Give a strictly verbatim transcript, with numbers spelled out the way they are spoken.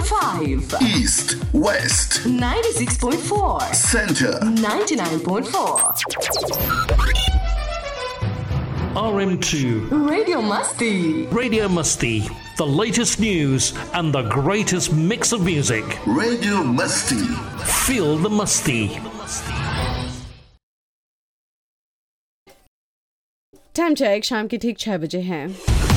five. East, West, ninety-six point four. Center, ninety-nine point four. R M two Radio Musti. Radio Musti, the latest news and the greatest mix of music. Radio Musti. Feel the Musti. Time check शाम के ठीक छह बजे है.